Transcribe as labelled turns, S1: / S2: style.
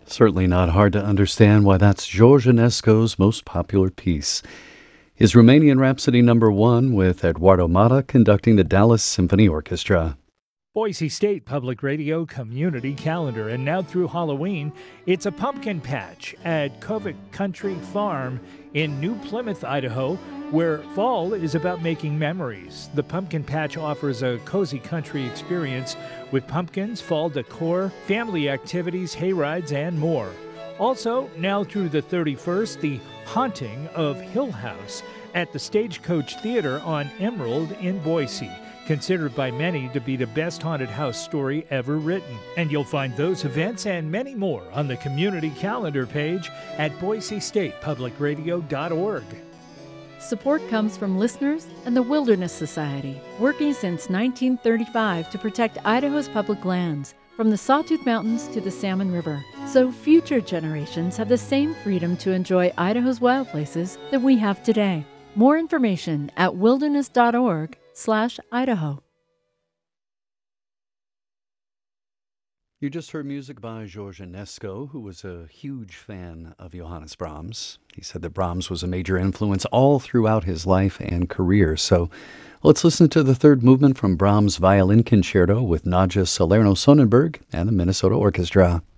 S1: Certainly not hard to understand why that's George Enesco's most popular piece. His Romanian Rhapsody number 1 with Eduardo Mata conducting the Dallas Symphony Orchestra.
S2: Boise State Public Radio Community Calendar. And now through Halloween, it's a pumpkin patch at Kovic Country Farm in New Plymouth, Idaho, where fall is about making memories. The pumpkin patch offers a cozy country experience with pumpkins, fall decor, family activities, hayrides, and more. Also, now through the 31st, the Haunting of Hill House at the Stagecoach Theater on Emerald in Boise, considered by many to be the best haunted house story ever written. And you'll find those events and many more on the community calendar page at boisestatepublicradio.org.
S3: Support comes from listeners and the Wilderness Society, working since 1935 to protect Idaho's public lands, from the Sawtooth Mountains to the Salmon River, so future generations have the same freedom to enjoy Idaho's wild places that we have today. More information at wilderness.org/Idaho.
S1: You just heard music by George Enesco, who was a huge fan of Johannes Brahms. He said that Brahms was a major influence all throughout his life and career. So let's listen to the third movement from Brahms' Violin Concerto with Nadja Salerno-Sonnenberg and the Minnesota Orchestra.